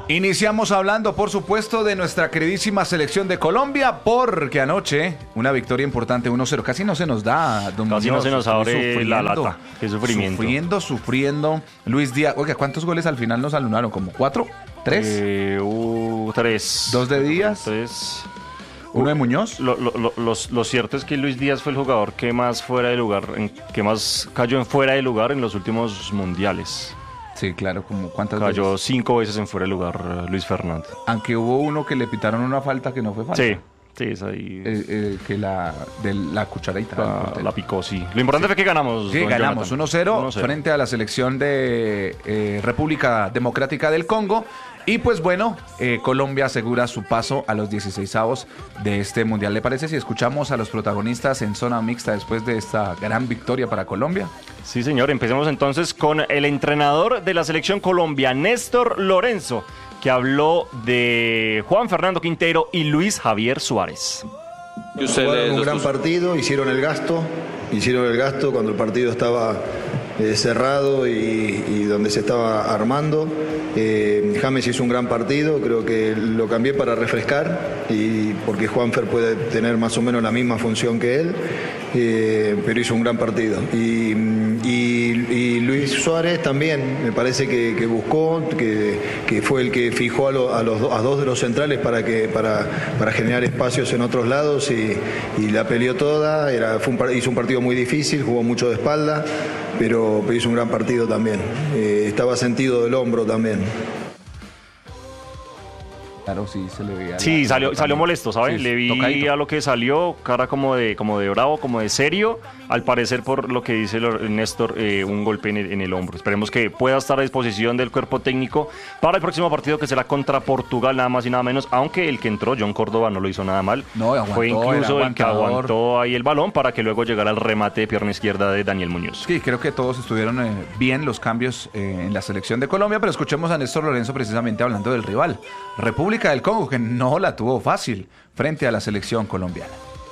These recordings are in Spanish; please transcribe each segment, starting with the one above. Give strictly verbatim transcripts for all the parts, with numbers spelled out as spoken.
Iniciamos hablando, por supuesto, de nuestra queridísima selección de Colombia, porque anoche una victoria importante, uno cero. Casi no se nos da, don Casi Muñoz, no se nos abre la lata. Qué sufrimiento. Sufriendo, sufriendo. Luis Díaz, oiga, ¿cuántos goles al final nos anularon? ¿Como cuatro? ¿Tres? Eh, uh, tres. ¿Dos de Díaz? Tres. ¿Uno de Muñoz? Lo, lo, lo, lo, lo cierto es que Luis Díaz fue el jugador que más fuera de lugar, en, que más cayó en fuera de lugar en los últimos mundiales. Sí, claro, como cuántas Cayó veces. cinco veces en fuera de lugar Luis Fernando. Aunque hubo uno que le pitaron una falta que no fue falta. Sí, sí, es ahí. Eh, eh, que la de la cucharadita. La, la picó, sí. Lo importante sí. fue que ganamos. Sí, ganamos uno cero frente a la selección de eh, República Democrática del Congo. Y pues bueno, eh, Colombia asegura su paso a los dieciseisavos de este mundial. ¿Le parece si escuchamos a los protagonistas en zona mixta después de esta gran victoria para Colombia? Sí, señor. Empecemos entonces con el entrenador de la selección Colombia, Néstor Lorenzo, que habló de Juan Fernando Quintero y Luis Javier Suárez. Jugaron un gran partido, hicieron el gasto, hicieron el gasto cuando el partido estaba eh, cerrado y, y donde se estaba armando. Eh, James hizo un gran partido, creo que lo cambié para refrescar, y porque Juanfer puede tener más o menos la misma función que él, eh, pero hizo un gran partido. Y, y, y Luis Suárez también, me parece que, que buscó, que, que fue el que fijó a, lo, a, los, a dos de los centrales para, que, para, para generar espacios en otros lados y, y la peleó toda. Era, fue un, hizo un partido muy difícil, jugó mucho de espalda, pero, pero hizo un gran partido también. Eh, estaba sentido del hombro también. Claro, sí, se le veía. Sí, la, salió, la salió molesto, ¿sabes? Sí, le vi tocadito. a lo que salió, cara como de, como de bravo, como de serio. Al parecer, por lo que dice Néstor, eh, un golpe en el, en el hombro. Esperemos que pueda estar a disposición del cuerpo técnico para el próximo partido, que será contra Portugal, nada más y nada menos. Aunque el que entró, John Córdoba, no lo hizo nada mal. No, aguantó, fue incluso el que aguantador. aguantó ahí el balón para que luego llegara el remate de pierna izquierda de Daniel Muñoz. Sí, creo que todos estuvieron eh, bien los cambios eh, en la selección de Colombia, pero escuchemos a Néstor Lorenzo precisamente hablando del rival, República del Congo, que no la tuvo fácil frente a la selección colombiana.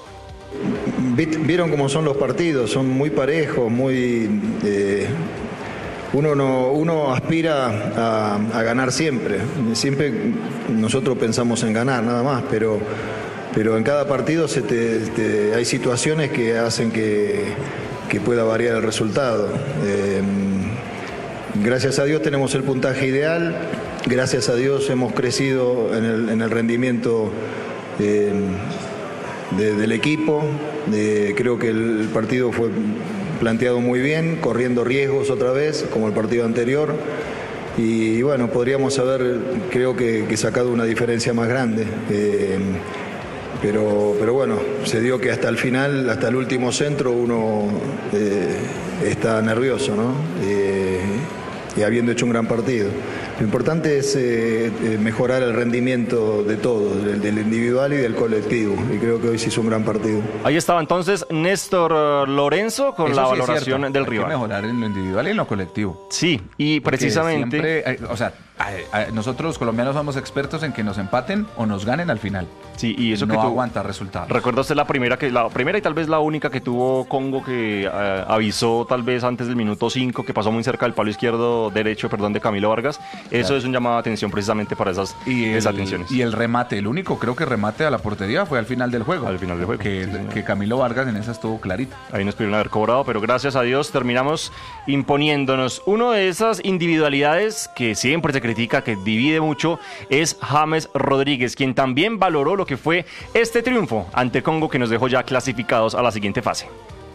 Vieron cómo son los partidos, son muy parejos, muy eh, uno no uno aspira a, a ganar siempre. Siempre nosotros pensamos en ganar nada más, pero pero en cada partido se te, te, hay situaciones que hacen que, que pueda variar el resultado. Eh, gracias a Dios tenemos el puntaje ideal. Gracias a Dios hemos crecido en el, en el rendimiento eh, de, del equipo. Eh, creo que el partido fue planteado muy bien, corriendo riesgos otra vez, como el partido anterior. Y, y bueno, podríamos haber, creo que, que sacado una diferencia más grande. Eh, pero, pero bueno, se dio que hasta el final, hasta el último centro, uno eh, está nervioso, ¿no? Eh, y habiendo hecho un gran partido. Lo importante es eh, mejorar el rendimiento de todos, del, del individual y del colectivo, y creo que hoy se hizo un gran partido. Ahí estaba entonces Néstor Lorenzo con Eso la sí valoración es del Hay rival. que mejorar en lo individual y en lo colectivo. Sí, y Porque precisamente... siempre, eh, o sea, a, a, nosotros los colombianos somos expertos en que nos empaten o nos ganen al final. Sí, y eso no que tú aguanta resultados. ¿Recuerda usted la primera que la primera y tal vez la única que tuvo Congo, que uh, avisó tal vez antes del minuto cinco, que pasó muy cerca del palo izquierdo derecho, perdón, de Camilo Vargas? Eso claro. Es un llamado de atención precisamente para esas y el, desatenciones. Y el remate, el único creo que remate a la portería fue al final del juego. Al final del juego. Que, sí, que Camilo Vargas en esa estuvo clarito. Ahí nos pudieron haber cobrado, pero gracias a Dios terminamos imponiéndonos. Uno de esas individualidades que siempre se critica, que divide mucho, es James Rodríguez, quien también valoró lo que fue este triunfo ante Congo, que nos dejó ya clasificados a la siguiente fase.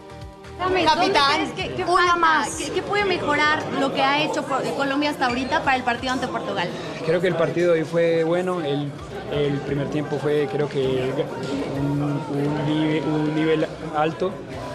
Capitán, ¿qué, qué una más. ¿Qué, ¿Qué puede mejorar lo que ha hecho Colombia hasta ahorita para el partido ante Portugal? Creo que el partido hoy fue bueno, el, el primer tiempo fue creo que un, un, nivel, un nivel alto,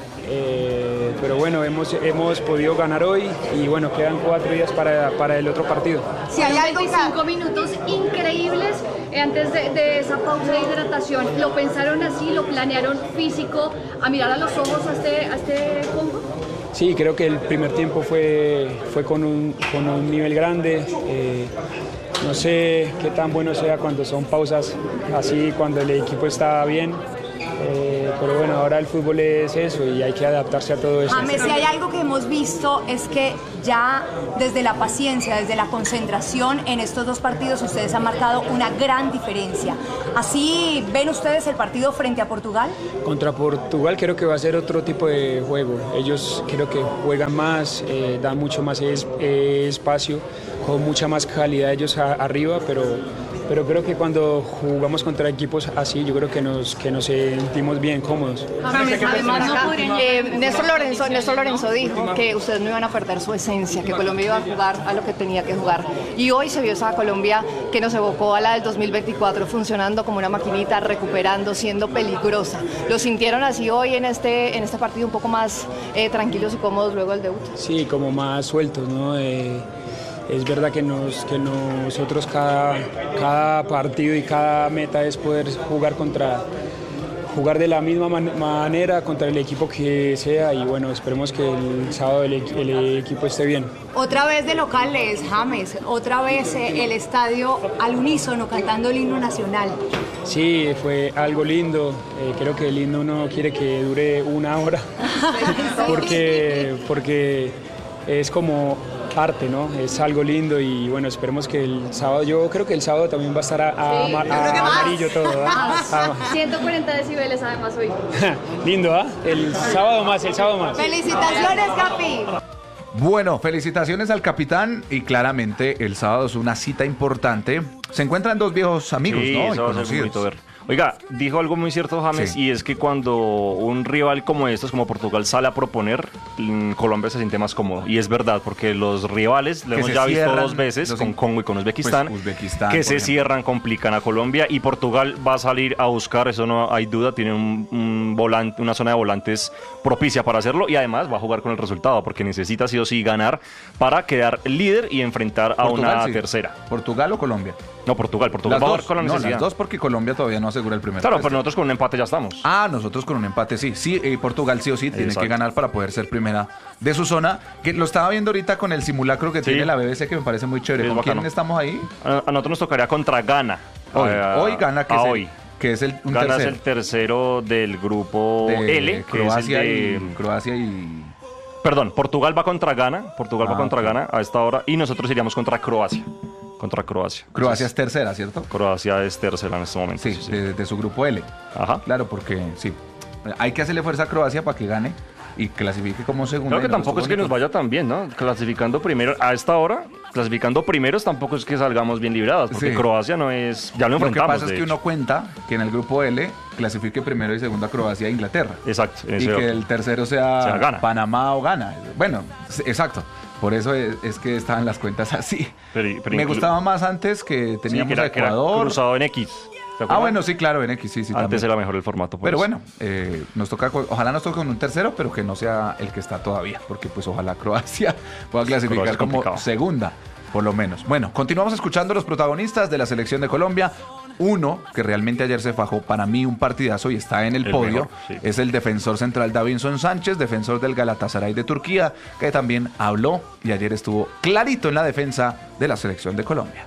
eh, pero bueno, hemos, hemos podido ganar hoy y bueno, quedan cuatro días para, para el otro partido. Si hay veinticinco minutos increíbles antes de, de esa pausa de hidratación, ¿lo pensaron así, lo planearon físico, a mirar a los ojos a este, a este Congo? Sí, creo que el primer tiempo fue, fue con, un, con un nivel grande. Eh, no sé qué tan bueno sea cuando son pausas así, cuando el equipo está bien. Eh, pero bueno, ahora el fútbol es eso y hay que adaptarse a todo eso. James, si hay algo que hemos visto es que ya desde la paciencia, desde la concentración en estos dos partidos ustedes han marcado una gran diferencia. ¿Así ven ustedes el partido frente a Portugal? Contra Portugal creo que va a ser otro tipo de juego. Ellos creo que juegan más, eh, dan mucho más es, eh, espacio, con mucha más calidad ellos a, arriba, pero... Pero creo que cuando jugamos contra equipos así, yo creo que nos, que nos sentimos bien cómodos. Además, no eh, Néstor Lorenzo, Néstor Lorenzo dijo que ustedes no iban a perder su esencia, que Colombia iba a jugar a lo que tenía que jugar. Y hoy se vio esa Colombia que nos evocó a la del dos mil veinticuatro, funcionando como una maquinita, recuperando, siendo peligrosa. ¿Lo sintieron así hoy en este, en este partido un poco más eh, tranquilos y cómodos luego del debut? Sí, como más sueltos, ¿no? Eh, Es verdad que, nos, que nosotros cada, cada partido y cada meta es poder jugar contra jugar de la misma man manera contra el equipo que sea y bueno, esperemos que el sábado el, el equipo esté bien. Otra vez de locales, James, otra vez eh, el estadio al unísono cantando el himno nacional. Sí, fue algo lindo, eh, creo que el himno no quiere que dure una hora porque, porque es como arte, ¿no? Es algo lindo y bueno, esperemos que el sábado, yo creo que el sábado también va a estar a, a, sí, a, a amarillo todo, ¿verdad? ciento cuarenta decibeles además hoy. Lindo, ¿ah? ¿eh? El sábado más, el sábado más. ¡Felicitaciones, Capi! Bueno, felicitaciones al capitán y claramente el sábado es una cita importante. Se encuentran dos viejos amigos, sí, ¿no? Eso va a ser bonito ver. Oiga, dijo algo muy cierto James, sí. Y es que cuando un rival como estos, como Portugal, sale a proponer, Colombia se siente más cómodo. Y es verdad, porque los rivales, lo hemos ya visto dos veces, con Congo y con Uzbekistán, pues Uzbekistán que se cierran, complican a Colombia, y Portugal va a salir a buscar, eso no hay duda, tiene un, un volante, una zona de volantes propicia para hacerlo, y además va a jugar con el resultado, porque necesita sí o sí ganar para quedar líder y enfrentar a Portugal, una sí. tercera. ¿Portugal o Colombia? No, Portugal, Portugal las va dos, a jugar con la necesidad. No, las dos porque Colombia todavía no asegura el primer Claro, puesto. pero nosotros con un empate ya estamos. Ah, nosotros con un empate sí. Sí, eh, Portugal sí o sí tiene Exacto. que ganar para poder ser primera de su zona. Que lo estaba viendo ahorita con el simulacro que sí. tiene la B B C, que me parece muy chévere. Sí, ¿Con quién estamos ahí? A, a nosotros nos tocaría contra Ghana. Hoy, a, hoy Ghana, que, a es hoy. El, que es el un Ghana tercero. es el tercero del grupo de L, Croacia, que es el de... y, Croacia y... Perdón, Portugal va contra Ghana. Portugal ah, va contra okay. Ghana a esta hora. Y nosotros iríamos contra Croacia. Contra Croacia. Croacia es tercera, ¿cierto? Croacia es tercera en este momento. Sí, sí, sí. De, de su grupo L. Ajá. Claro, porque sí. Hay que hacerle fuerza a Croacia para que gane y clasifique como segunda. Creo que tampoco es que nos vaya tan bien, ¿no? Clasificando primero a esta hora, clasificando primeros tampoco es que salgamos bien librados, porque sí. Croacia no es... Ya lo enfrentamos. Lo que pasa es que hecho. uno cuenta que en el grupo L clasifique primero y segunda Croacia e Inglaterra. Exacto. Y que el tercero sea, sea Ghana. Panamá o Ghana. Bueno, exacto. Por eso es, es que estaban las cuentas así. Pero, pero Me gustaba más antes que teníamos sí, que era, a Ecuador. Que era cruzado en X. Ah, bueno, sí, claro, en X, sí, sí. Antes también. era mejor el formato. Pero eso. bueno, eh, nos toca, ojalá nos toque con un tercero, pero que no sea el que está todavía, porque pues ojalá Croacia pueda clasificar Croacia como complicado. segunda, por lo menos. Bueno, continuamos escuchando los protagonistas de la selección de Colombia. Uno, que realmente ayer se fajó para mí un partidazo y está en el, el podio, mejor, sí. es el defensor central Davinson Sánchez, defensor del Galatasaray de Turquía, que también habló y ayer estuvo clarito en la defensa de la selección de Colombia.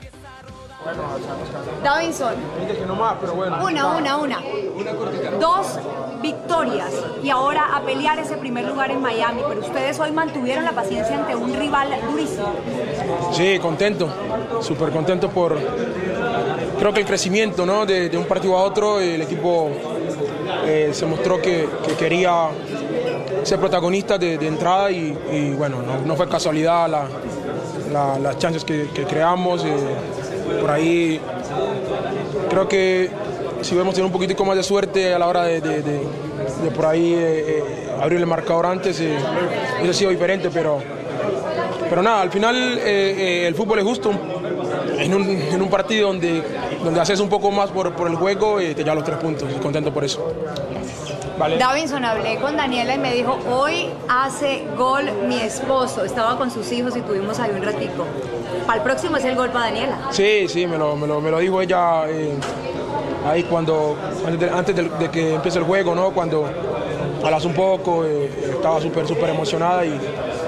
Davinson, una, una, una. Dos victorias y ahora a pelear ese primer lugar en Miami, pero ustedes hoy mantuvieron la paciencia ante un rival durísimo. Sí, contento, súper contento por, creo que el crecimiento, ¿no? de, de un partido a otro, el equipo eh, se mostró que, que quería ser protagonista de, de entrada y, y bueno, no, no fue casualidad la, la, las chances que, que creamos. Eh, por ahí creo que si hubiéramos tenido un poquitico más de suerte a la hora de, de, de, de por ahí eh, eh, abrir el marcador antes, eh, hubiese sido diferente, pero, pero nada, al final eh, eh, el fútbol es justo. En un, en un partido donde, donde haces un poco más por, por el juego, eh, te llevas los tres puntos, y contento por eso. Vale. Davinson, hablé con Daniela y me dijo, hoy hace gol mi esposo, estaba con sus hijos y tuvimos ahí un ratico. ¿Para el próximo es el gol para Daniela? Sí, sí, me lo, me lo, me lo dijo ella eh, ahí cuando, antes, de, antes de, de que empiece el juego, ¿no? Cuando hablas un poco, eh, estaba súper, súper emocionada y,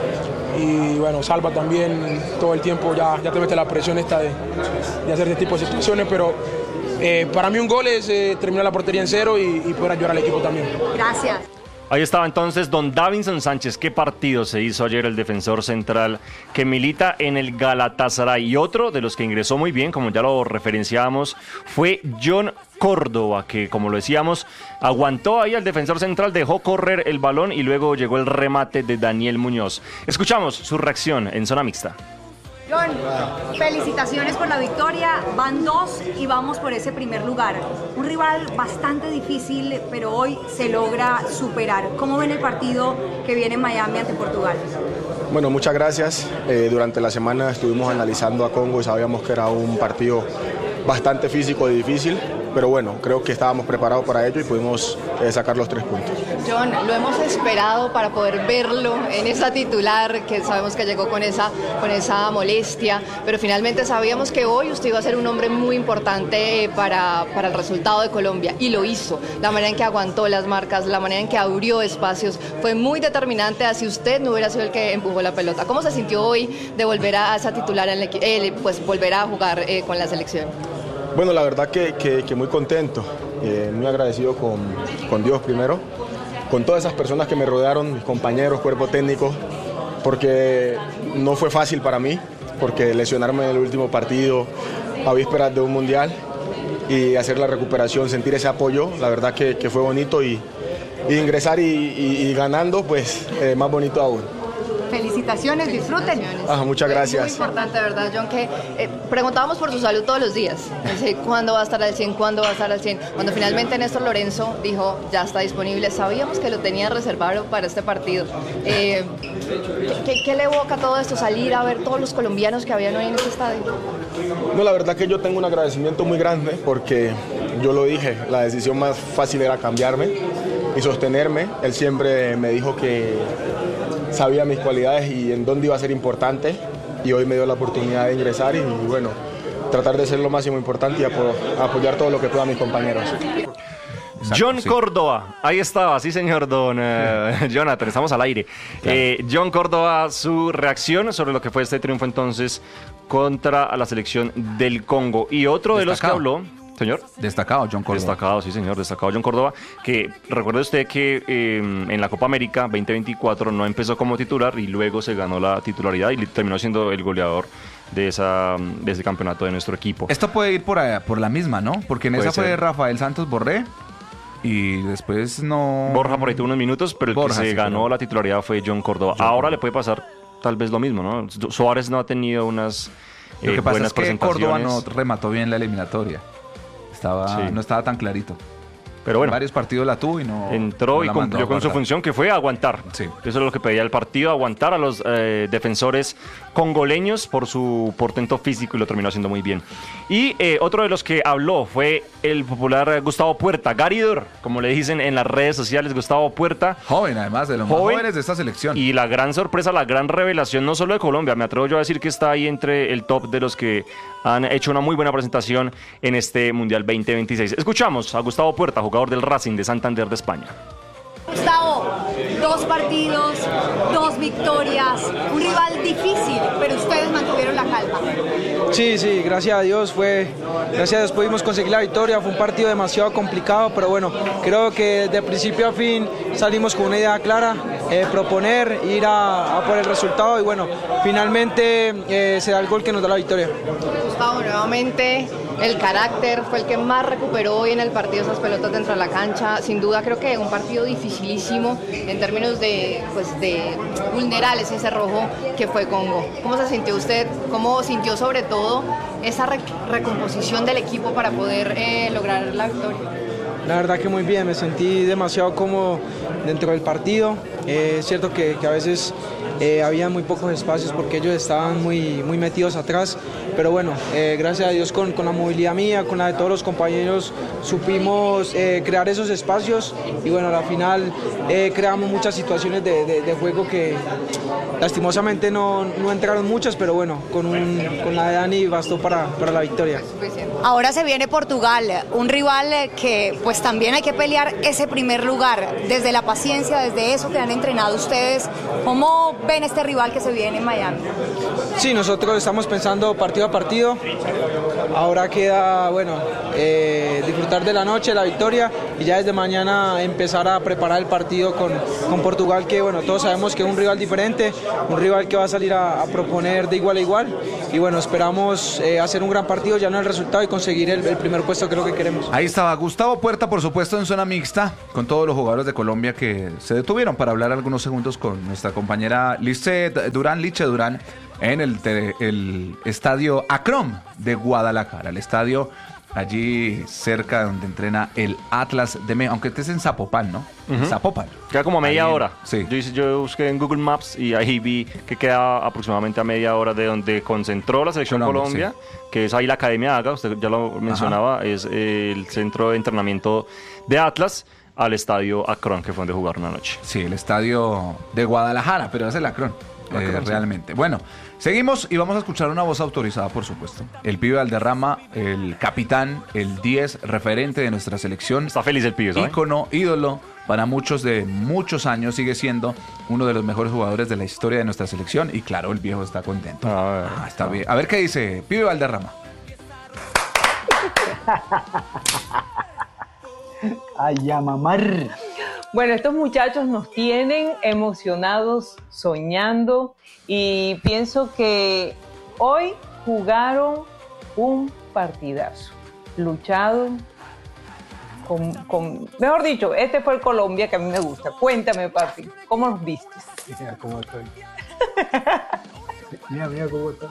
y bueno, Salva también todo el tiempo ya, ya te mete la presión esta de, de hacer este tipo de situaciones, pero eh, para mí un gol es eh, terminar la portería en cero y, y poder ayudar al equipo también. Gracias. Ahí estaba entonces don Davinson Sánchez. ¿Qué partido se hizo ayer el defensor central que milita en el Galatasaray? Y otro de los que ingresó muy bien, como ya lo referenciábamos, fue John Córdoba, que como lo decíamos, aguantó ahí al defensor central, dejó correr el balón y luego llegó el remate de Daniel Muñoz. Escuchamos su reacción en zona mixta. John, felicitaciones por la victoria, van dos y vamos por ese primer lugar. Un rival bastante difícil, pero hoy se logra superar. ¿Cómo ven el partido que viene en Miami ante Portugal? Bueno, muchas gracias. Eh, durante la semana estuvimos analizando a Congo y sabíamos que era un partido bastante físico y difícil, pero bueno, creo que estábamos preparados para ello y pudimos eh, sacar los tres puntos. John, lo hemos esperado para poder verlo en esa titular, que sabemos que llegó con esa, con esa molestia, pero finalmente sabíamos que hoy usted iba a ser un hombre muy importante para, para el resultado de Colombia, y lo hizo. La manera en que aguantó las marcas, la manera en que abrió espacios, fue muy determinante, así usted no hubiera sido el que empujó la pelota. ¿Cómo se sintió hoy de volver a esa titular, en el, eh, pues volver a jugar eh, con la selección? Bueno, la verdad que, que, que muy contento, eh, muy agradecido con, con Dios primero, con todas esas personas que me rodearon, mis compañeros, cuerpo técnico, porque no fue fácil para mí, porque lesionarme en el último partido a vísperas de un mundial y hacer la recuperación, sentir ese apoyo, la verdad que, que fue bonito, y, y ingresar y, y, y ganando, pues eh, más bonito aún. Felicitaciones, disfruten. Ah, muchas gracias. Es muy importante, ¿verdad, John? Que eh, preguntábamos por su salud todos los días. Dice, ¿cuándo va a estar al cien? ¿Cuándo va a estar al cien? Cuando finalmente Néstor Lorenzo dijo, ya está disponible, sabíamos que lo tenía reservado para este partido. Eh, ¿qué, ¿Qué le evoca todo esto? Salir a ver todos los colombianos que habían hoy en este estadio. No, la verdad que yo tengo un agradecimiento muy grande, porque yo lo dije, la decisión más fácil era cambiarme y sostenerme. Él siempre me dijo que sabía mis cualidades y en dónde iba a ser importante, y hoy me dio la oportunidad de ingresar y, y bueno, tratar de ser lo máximo importante y apo apoyar todo lo que pueda a mis compañeros. Exacto, John sí. Córdoba, ahí estaba, sí señor don uh, Jonathan, estamos al aire. Claro. Eh, John Córdoba, su reacción sobre lo que fue este triunfo entonces contra la selección del Congo. Y otro Destacado. de los que habló... Señor. Destacado John Córdoba. Destacado, sí señor, destacado John Córdoba, que recuerde usted que eh, en la Copa América veinte veinticuatro no empezó como titular y luego se ganó la titularidad y terminó siendo el goleador de, esa, de ese campeonato de nuestro equipo. Esto puede ir por, allá, por la misma, ¿no? Porque en puede esa ser. fue Rafael Santos Borré y después no... Borja por ahí tuvo unos minutos, pero el Borja, que se sí, ganó pero... la titularidad fue John Córdoba. John Ahora Córdoba. le puede pasar tal vez lo mismo, ¿no? Suárez no ha tenido unas eh, Lo que pasa buenas es que Córdoba no remató bien la eliminatoria. Estaba, sí. No estaba tan clarito. Pero bueno, varios partidos la tuvo y no... Entró no y cumplió con su función, que fue aguantar. Sí. Eso es lo que pedía el partido, aguantar a los eh, defensores congoleños por su portento físico, y lo terminó haciendo muy bien. Y eh, otro de los que habló fue el popular Gustavo Puerta, Garidor, como le dicen en las redes sociales, Gustavo Puerta. Joven, además, de los joven, más jóvenes de esta selección. Y la gran sorpresa, la gran revelación, no solo de Colombia, me atrevo yo a decir que está ahí entre el top de los que han hecho una muy buena presentación en este Mundial veinte veintiséis. Escuchamos a Gustavo Puerta, jugador del Racing de Santander de España. Gustavo, dos partidos, dos victorias, un rival difícil, pero ustedes mantuvieron la calma. Sí, sí, gracias a Dios fue, gracias a Dios pudimos conseguir la victoria. Fue un partido demasiado complicado, pero bueno, creo que de principio a fin salimos con una idea clara, eh, proponer, ir a, a por el resultado, y bueno, finalmente eh, se da el gol que nos da la victoria. Gustavo, nuevamente el carácter fue el que más recuperó hoy en el partido, esas pelotas dentro de la cancha. Sin duda creo que un partido dificilísimo en términos de, pues, de vulnerar ese cerrojo que fue Congo. ¿Cómo se sintió usted? ¿Cómo sintió sobre todo esa re recomposición del equipo para poder eh, lograr la victoria? La verdad que muy bien, me sentí demasiado cómodo dentro del partido. Eh, es cierto que, que a veces eh, había muy pocos espacios porque ellos estaban muy, muy metidos atrás, pero bueno, eh, gracias a Dios con, con la movilidad mía, con la de todos los compañeros, supimos eh, crear esos espacios, y bueno, al final eh, creamos muchas situaciones de, de, de juego que lastimosamente no, no entraron muchas, pero bueno, con, un, con la de Dani bastó para, para la victoria. Ahora se viene Portugal, un rival que pues también hay que pelear ese primer lugar, desde la paciencia, desde eso que han entrenado ustedes. ¿Cómo ven este rival que se viene en Miami? Sí, nosotros estamos pensando partido a partido. Ahora queda, bueno, eh, disfrutar de la noche, la victoria, y ya desde mañana empezar a preparar el partido con, con Portugal, que bueno, todos sabemos que es un rival diferente, un rival que va a salir a, a proponer de igual a igual, y bueno, esperamos eh, hacer un gran partido, ya no el resultado, y conseguir el, el primer puesto que es lo que queremos. Ahí estaba Gustavo Puerta, por supuesto, en zona mixta, con todos los jugadores de Colombia que se detuvieron para hablar algunos segundos con nuestra compañera Lice Durán, Liche Durán, en el, el estadio Akron de Guadalajara, el estadio allí cerca donde entrena el Atlas de México, aunque este es en Zapopan, ¿no? Uh-huh. Zapopan. Queda como a media ahí, hora. Sí. Yo, yo busqué en Google Maps y ahí vi que queda aproximadamente a media hora de donde concentró la selección Colombia, Colombia sí. que es ahí la Academia Haga, usted ya lo mencionaba, Ajá. es el centro de entrenamiento de Atlas, al estadio Akron, que fue donde jugaron anoche. Sí, el estadio de Guadalajara, pero es el Akron. Eh, realmente. Bueno, seguimos y vamos a escuchar una voz autorizada, por supuesto. El pibe Valderrama, el capitán, el diez, referente de nuestra selección. Está feliz el pibe, ¿sabes? Ícono, ídolo, para muchos de muchos años, sigue siendo uno de los mejores jugadores de la historia de nuestra selección. Y claro, el viejo está contento. A ver, ah, está bien. A ver qué dice pibe Valderrama. Ay, a mamar. Bueno, estos muchachos nos tienen emocionados, soñando, y pienso que hoy jugaron un partidazo, lucharon con, con... Mejor dicho, este fue el Colombia que a mí me gusta. Cuéntame, papi, ¿cómo los viste? Mira cómo estoy. Mira, mira cómo estoy.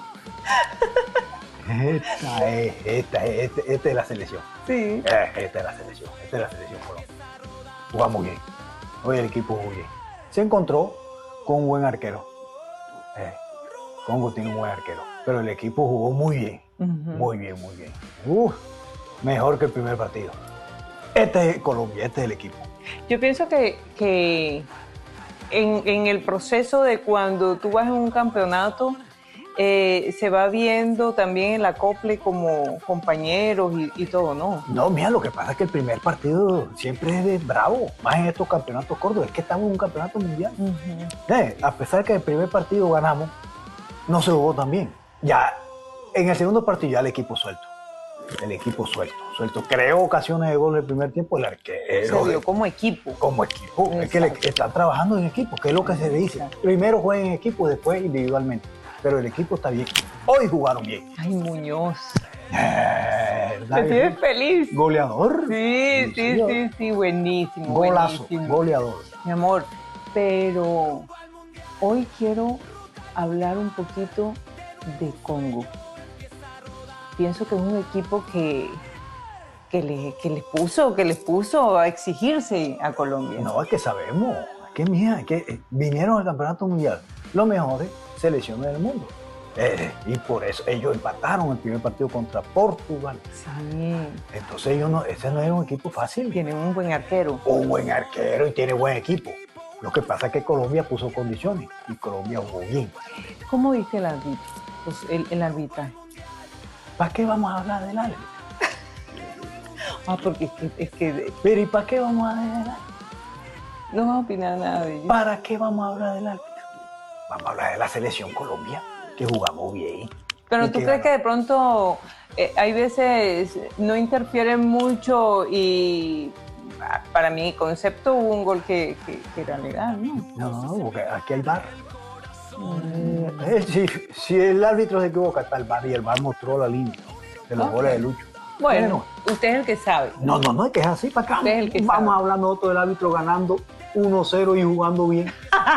Esta es, esta es, esta, esta es la selección. Sí. Esta es la selección, esta es la selección Colombia. Jugamos bien. Hoy el equipo jugó bien. Se encontró con un buen arquero. Eh, Congo tiene un buen arquero. Pero el equipo jugó muy bien. Uh-huh. Muy bien, muy bien. Uf, mejor que el primer partido. Este es Colombia, este es el equipo. Yo pienso que, que en, en el proceso de cuando tú vas en un campeonato, Eh, se va viendo también el acople como compañeros y, y todo, ¿no? No, mira, lo que pasa es que el primer partido siempre es de bravo, más en estos campeonatos cortos, es que estamos en un campeonato mundial. Uh-huh. eh, a pesar de que el primer partido ganamos, no se jugó tan bien. Ya, en el segundo partido ya el equipo suelto, el equipo suelto, suelto. Creó ocasiones de gol en el primer tiempo, el arquero. Se dio como equipo. Como equipo, Exacto. Es que le, están trabajando en equipo, que es lo que se dice. Exacto. Primero jueguen en equipo, después individualmente. Pero el equipo está bien. Hoy jugaron bien. Ay, Muñoz. Eh, ¿Te tienes feliz? Goleador. Sí, sí, sí, sí, sí, buenísimo. Golazo, buenísimo. Goleador. Mi amor, pero hoy quiero hablar un poquito de Congo. Pienso que es un equipo que, que, le, que les puso, que les puso a exigirse a Colombia. No, es que sabemos. Es que, mija, es que vinieron al campeonato mundial los mejores selecciones del mundo. Eh, y por eso ellos empataron el primer partido contra Portugal. Sí. Entonces ellos no, ese no era un equipo fácil. Tienen un buen arquero. Un buen arquero y tiene buen equipo. Lo que pasa es que Colombia puso condiciones y Colombia jugó bien. ¿Cómo viste el árbitro? Pues el, el arbitraje. ¿Para qué vamos a hablar del árbitro? Ah, porque es que, es que... Pero ¿y para qué vamos a hablar del árbitro? No vamos a opinar nada de ellos. ¿Para qué vamos a hablar del árbitro? Vamos a hablar de la selección Colombia, que jugamos bien. Pero ¿tú crees que de pronto eh, hay veces no interfieren mucho y para mi concepto hubo un gol que, que, que era legal, ¿no? No, porque aquí hay V A R. Mm. Eh, si, si el árbitro se equivoca, está el V A R y el V A R mostró la línea de los okay. goles de Lucho. Bueno, bueno, usted es el que sabe. No, no, no, es que es así, para acá. Usted es el que Vamos sabe. hablando nosotros del árbitro ganando uno cero y jugando bien.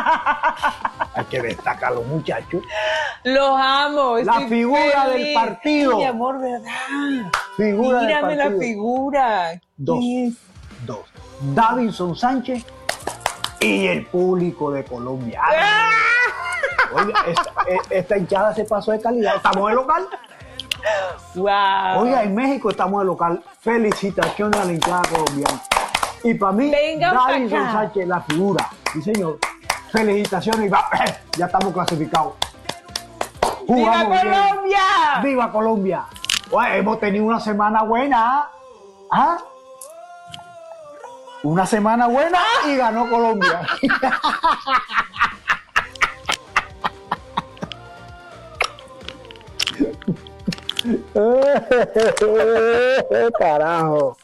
Hay que destacar a los muchachos. Los amo. La figura feliz. del partido. Mi amor, ¿verdad? Figura Mírame del partido. la figura. Dos. Dos. Davinson Sánchez y el público de Colombia. ¡Ah! Oiga, esta, esta hinchada se pasó de calidad. Estamos de local. Wow. Oiga, en México estamos de local. Felicitaciones a la hinchada colombiana. Y para mí, Davinson Sánchez, la figura. Sí, señor. Felicitaciones. Ya estamos clasificados. ¡Viva Colombia! Bien. ¡Viva Colombia! Oye, hemos tenido una semana buena. ¿Ah? Una semana buena y ganó Colombia. Carajo.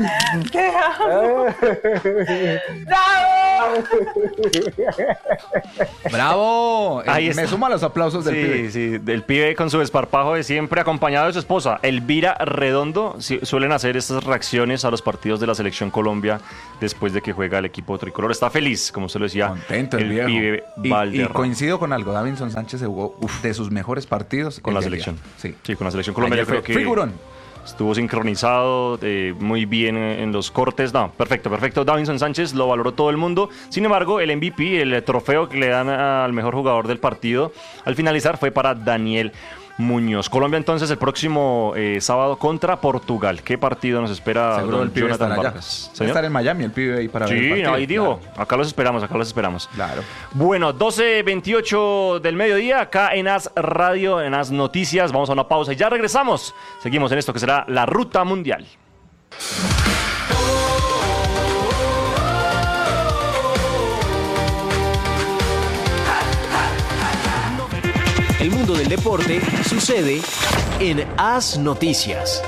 ¡Bravo! Ahí Eh, está. Me sumo a los aplausos del sí, pibe. Sí, del pibe con su desparpajo de siempre, acompañado de su esposa, Elvira Redondo. Sí, suelen hacer estas reacciones a los partidos de la Selección Colombia después de que juega el equipo tricolor. Está feliz, como se lo decía, Contento el, el viejo. pibe Y, y Valderrama. coincido con algo. Davinson Sánchez se jugó uf, de sus mejores partidos Con el la de selección. ayer. Sí. Sí, con la Selección Colombia. Ayer Yo creo fue que figurón. estuvo sincronizado, eh, muy bien en, en los cortes. No, perfecto, perfecto. Davinson Sánchez lo valoró todo el mundo. Sin embargo, el M V P, el trofeo que le dan al mejor jugador del partido, al finalizar fue para Daniel Muñoz. Colombia entonces el próximo eh, sábado contra Portugal. ¿Qué partido nos espera? Seguro don el pibe Jonathan estará allá. Vargas? Va a ¿Señor? estar en Miami el pibe ahí para ver el Sí, partido. ahí dijo, Claro. acá los esperamos, acá los esperamos. Claro. Bueno, doce veintiocho del mediodía, acá en As Radio, en As Noticias. Vamos a una pausa y ya regresamos. Seguimos en esto que será la Ruta Mundial. El mundo del deporte sucede en As Noticias.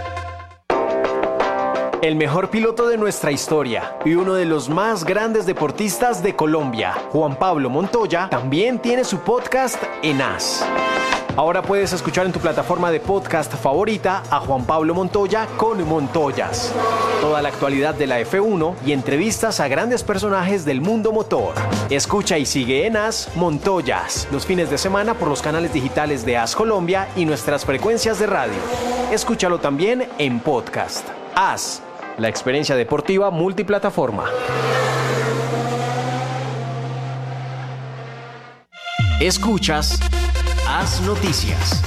El mejor piloto de nuestra historia y uno de los más grandes deportistas de Colombia, Juan Pablo Montoya, también tiene su podcast en As. Ahora puedes escuchar en tu plataforma de podcast favorita a Juan Pablo Montoya con Montoyas. Toda la actualidad de la F uno y entrevistas a grandes personajes del mundo motor. Escucha y sigue en As Montoyas los fines de semana por los canales digitales de As Colombia y nuestras frecuencias de radio. Escúchalo también en podcast. As, la experiencia deportiva multiplataforma. Escuchas As Noticias.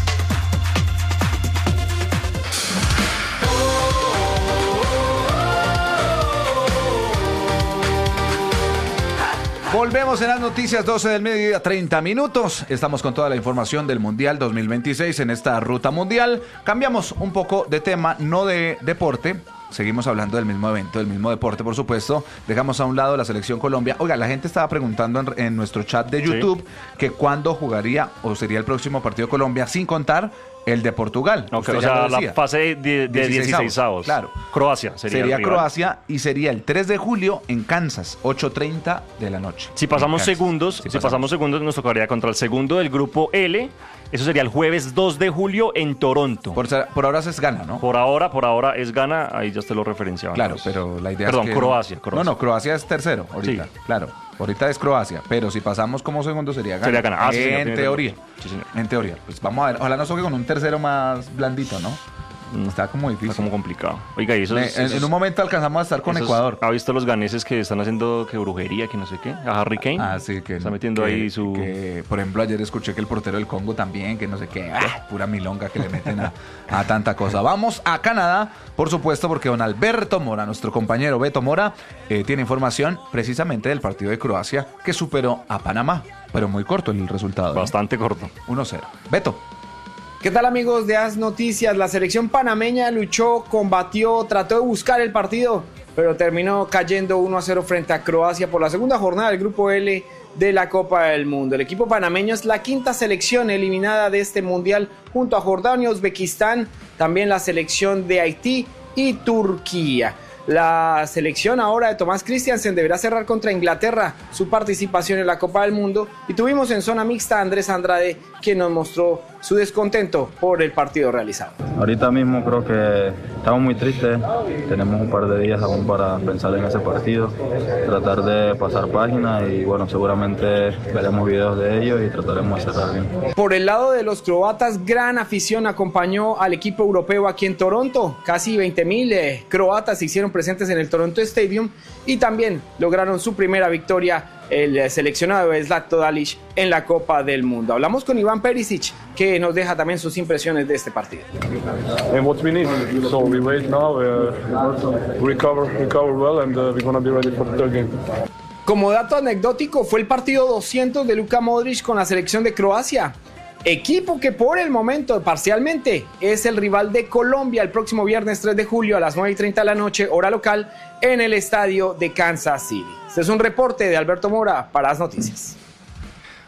Volvemos en las noticias, doce del mediodía, treinta minutos. Estamos con toda la información del Mundial dos mil veintiséis en esta ruta mundial. Cambiamos un poco de tema, no de deporte. Seguimos hablando del mismo evento, del mismo deporte, por supuesto. Dejamos a un lado la selección Colombia. Oiga, la gente estaba preguntando en, en nuestro chat de YouTube sí. que cuándo jugaría o sería el próximo partido de Colombia, sin contar el de Portugal. Okay, o sea, la fase de, de dieciseisavos. Claro. Croacia sería Sería el Croacia y sería el tres de julio en Kansas, ocho treinta de la noche. Si pasamos segundos, si, si pasamos. pasamos segundos, nos tocaría contra el segundo del grupo L. Eso sería el jueves dos de julio en Toronto. Por, por ahora es Ghana, ¿no? Por ahora, por ahora es Ghana. Ahí ya te lo referenciaba. Claro, pero la idea Perdón, es que... Croacia, Croacia. No, no, Croacia es tercero ahorita. Sí. Claro, ahorita es Croacia. Pero si pasamos como segundo sería Ghana. Sería Ghana. Ah, en sí, señor, teoría. Sí, señor. En teoría. Pues vamos a ver. Ojalá nos toque con un tercero más blandito, ¿no? Está como difícil. Está como complicado. Oiga, y eso en, es, en, eso en un momento alcanzamos a estar con esos, Ecuador. ¿Ha visto los ganeses que están haciendo que brujería, que no sé qué? A Harry Kane. Ah, sí, que está metiendo que, ahí su... Que, por ejemplo, ayer escuché que el portero del Congo también, que no sé qué, ah, pura milonga que le meten a, a tanta cosa. Vamos a Canadá, por supuesto, porque don Alberto Mora, nuestro compañero Beto Mora, eh, tiene información precisamente del partido de Croacia que superó a Panamá, pero muy corto el resultado. Bastante ¿eh? corto. uno cero. Beto. ¿Qué tal, amigos de As Noticias? La selección panameña luchó, combatió, trató de buscar el partido, pero terminó cayendo uno a cero frente a Croacia por la segunda jornada del Grupo L de la Copa del Mundo. El equipo panameño es la quinta selección eliminada de este mundial junto a Jordania, Uzbekistán, también la selección de Haití y Turquía. La selección ahora de Tomás Christiansen deberá cerrar contra Inglaterra su participación en la Copa del Mundo y tuvimos en zona mixta a Andrés Andrade, quien nos mostró su descontento por el partido realizado. Ahorita mismo creo que estamos muy tristes, tenemos un par de días aún para pensar en ese partido, tratar de pasar página y bueno, seguramente veremos videos de ellos y trataremos de cerrar bien. Por el lado de los croatas, gran afición acompañó al equipo europeo aquí en Toronto, casi veinte mil eh, croatas se hicieron presentes en el Toronto Stadium y también lograron su primera victoria el seleccionado de Zlatko Dalic en la Copa del Mundo. Hablamos con Iván Perisic, que nos deja también sus impresiones de este partido. And what we need, so we wait now, uh, recover, recover well, and uh, we're gonna be ready for the third game. Como dato anecdótico, fue el partido doscientos de Luka Modric con la selección de Croacia, equipo que por el momento, parcialmente, es el rival de Colombia el próximo viernes tres de julio a las nueve y treinta de la noche, hora local, en el estadio de Kansas City. Este es un reporte de Alberto Mora para As Noticias.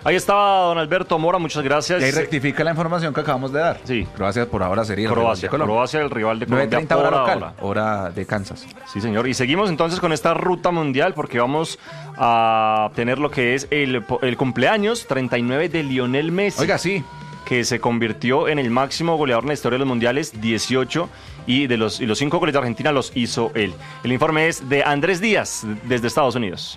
Ahí estaba don Alberto Mora, muchas gracias. Y ahí rectifica la información que acabamos de dar. Sí. Croacia por ahora sería el Croacia, rival de Colombia. Croacia el rival de Colombia nueve treinta por hora local, ahora. hora de Kansas. Sí, señor. Y seguimos entonces con esta ruta mundial porque vamos a tener lo que es el, el cumpleaños treinta y nueve de Lionel Messi. Oiga, sí. Que se convirtió en el máximo goleador en la historia de los mundiales, dieciocho, y de los, y los cinco goles de Argentina los hizo él. El informe es de Andrés Díaz, desde Estados Unidos.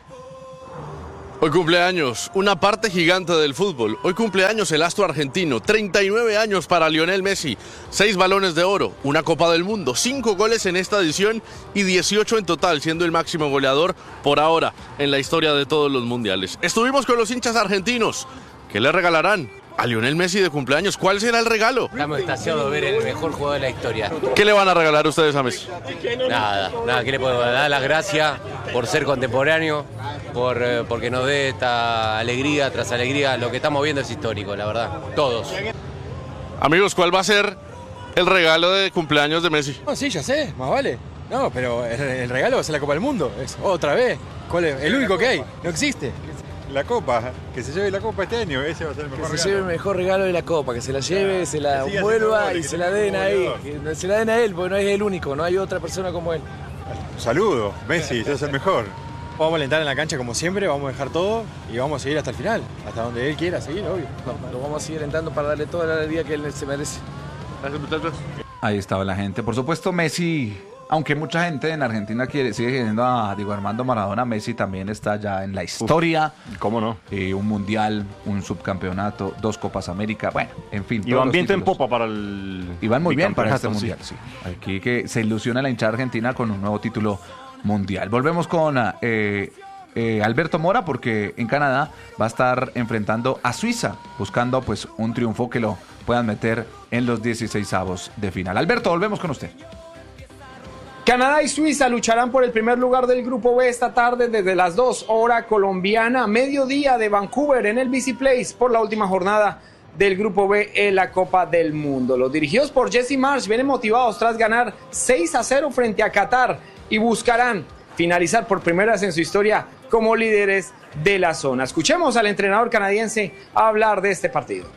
Hoy cumpleaños, una parte gigante del fútbol. Hoy cumpleaños el astro argentino, treinta y nueve años para Lionel Messi, seis balones de oro, una Copa del Mundo, cinco goles en esta edición y dieciocho en total, siendo el máximo goleador por ahora en la historia de todos los mundiales. Estuvimos con los hinchas argentinos. ¿Qué le regalarán a Lionel Messi de cumpleaños? ¿Cuál será el regalo? Estamos extasiados de ver el mejor jugador de la historia. ¿Qué le van a regalar ustedes a Messi? Nada, nada, ¿qué le podemos dar? Las gracias por ser contemporáneo, por, eh, porque nos dé esta alegría tras alegría. Lo que estamos viendo es histórico, la verdad, todos. Amigos, ¿cuál va a ser el regalo de cumpleaños de Messi? No, sí, ya sé, más vale. No, pero el, el regalo va a ser la Copa del Mundo. Es otra vez. ¿Cuál es? El único que hay, no existe. La Copa, que se lleve la Copa este año, ese va a ser el mejor Que se regalo. lleve el mejor regalo de la Copa, que se la lleve, se la vuelva y se la den ahí. Que se la den a él, porque no es el único, no hay otra persona como él. Saludo, Messi, ese es el mejor. Vamos a alentar en la cancha como siempre, vamos a dejar todo y vamos a seguir hasta el final, hasta donde él quiera seguir, obvio. No, lo vamos a seguir alentando para darle toda la alegría que él se merece. Gracias, muchachos. Ahí estaba la gente. Por supuesto, Messi, aunque mucha gente en Argentina quiere, sigue queriendo a Diego Armando Maradona, Messi también está ya en la historia. Uf, ¿cómo no? Eh, un mundial, un subcampeonato, dos Copas América, bueno, en fin. Y van viento en popa para el... Y van muy bien para este sí. mundial, sí. Aquí que se ilusiona la hinchada argentina con un nuevo título mundial. Volvemos con eh, eh, Alberto Mora porque en Canadá va a estar enfrentando a Suiza, buscando pues un triunfo que lo puedan meter en los dieciseisavos de final. Alberto, volvemos con usted. Canadá y Suiza lucharán por el primer lugar del Grupo B esta tarde desde las dos hora colombiana, mediodía de Vancouver en el B C Place por la última jornada del Grupo B en la Copa del Mundo. Los dirigidos por Jesse Marsch vienen motivados tras ganar seis a cero frente a Qatar y buscarán finalizar por primera vez en su historia como líderes de la zona. Escuchemos al entrenador canadiense hablar de este partido.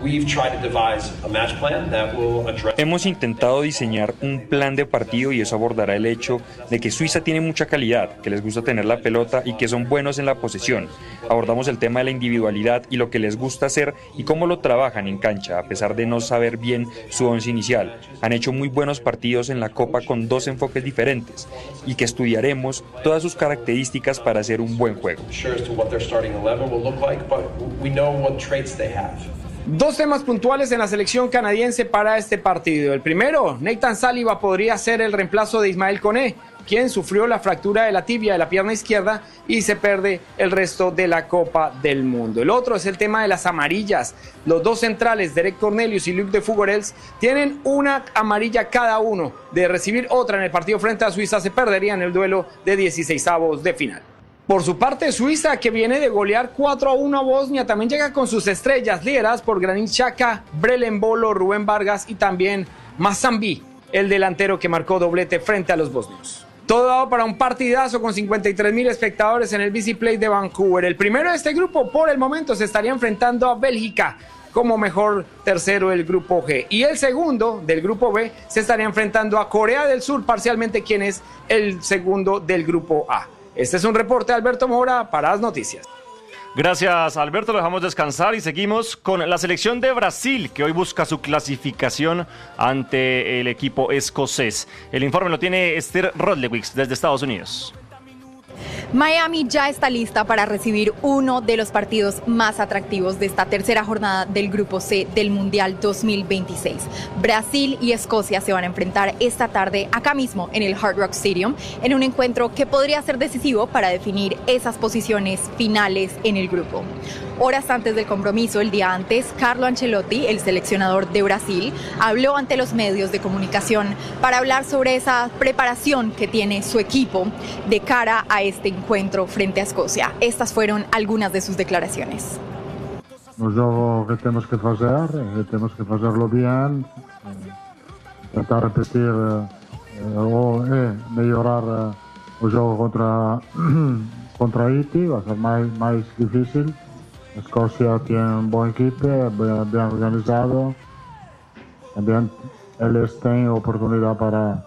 Hemos intentado diseñar un plan de partido y eso abordará el hecho de que Suiza tiene mucha calidad, que les gusta tener la pelota y que son buenos en la posesión. Abordamos el tema de la individualidad y lo que les gusta hacer y cómo lo trabajan en cancha, a pesar de no saber bien su once inicial. Han hecho muy buenos partidos en la Copa con dos enfoques diferentes y que estudiaremos todas sus características para hacer un buen juego. Dos temas puntuales en la selección canadiense para este partido. El primero, Nathan Saliba podría ser el reemplazo de Ismael Koné, quien sufrió la fractura de la tibia de la pierna izquierda y se pierde el resto de la Copa del Mundo. El otro es el tema de las amarillas. Los dos centrales, Derek Cornelius y Luc de Fugorels, tienen una amarilla cada uno. De recibir otra en el partido frente a Suiza, se perderían el duelo de dieciseisavos de final. Por su parte, Suiza, que viene de golear cuatro a uno a Bosnia, también llega con sus estrellas lideradas por Granit Xhaka, Brelen Bolo, Rubén Vargas y también Mazambi, el delantero que marcó doblete frente a los bosnios. Todo dado para un partidazo con cincuenta y tres mil espectadores en el B C Place de Vancouver. El primero de este grupo, por el momento, se estaría enfrentando a Bélgica como mejor tercero del grupo G. Y el segundo del grupo B se estaría enfrentando a Corea del Sur, parcialmente quien es el segundo del grupo A. Este es un reporte de Alberto Mora para As Noticias. Gracias, Alberto. Lo dejamos descansar y seguimos con la selección de Brasil, que hoy busca su clasificación ante el equipo escocés. El informe lo tiene Esther Rodlewicz desde Estados Unidos. Miami ya está lista para recibir uno de los partidos más atractivos de esta tercera jornada del Grupo C del Mundial dos mil veintiséis. Brasil y Escocia se van a enfrentar esta tarde acá mismo en el Hard Rock Stadium en un encuentro que podría ser decisivo para definir esas posiciones finales en el grupo. Horas antes del compromiso, el día antes, Carlo Ancelotti, el seleccionador de Brasil, habló ante los medios de comunicación para hablar sobre esa preparación que tiene su equipo de cara a este encuentro frente a Escocia. Estas fueron algunas de sus declaraciones. O jogo que temos que fazer, temos que fazerlo bien, tentar repetir ou é melhorar o jogo contra contra Haití, vai ser máis máis difícil, Escocia tiene un buen equipo, bien, bien organizado. También ellos tienen oportunidad para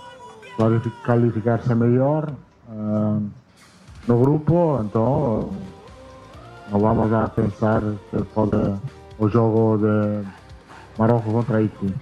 calificarse mejor eh, no grupo, entonces no vamos a pensar que puede el juego de Marruecos contra Haití.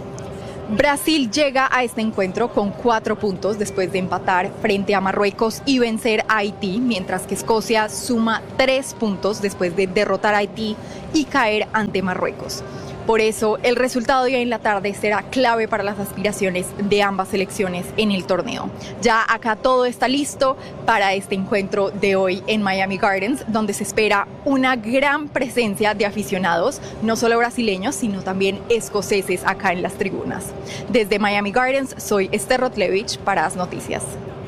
Brasil llega a este encuentro con cuatro puntos después de empatar frente a Marruecos y vencer a Haití, mientras que Escocia suma tres puntos después de derrotar a Haití y caer ante Marruecos. Por eso, el resultado de hoy en la tarde será clave para las aspiraciones de ambas selecciones en el torneo. Ya acá todo está listo para este encuentro de hoy en Miami Gardens, donde se espera una gran presencia de aficionados, no solo brasileños, sino también escoceses acá en las tribunas. Desde Miami Gardens, soy Esther Rotlevich para As Noticias.